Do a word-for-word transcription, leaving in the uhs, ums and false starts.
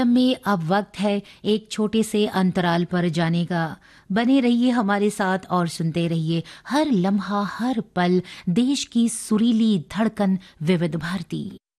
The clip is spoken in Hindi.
में अब वक्त है एक छोटे से अंतराल पर जाने का। बने रहिए हमारे साथ और सुनते रहिए हर लम्हा हर पल देश की सुरीली धड़कन विविध भारती।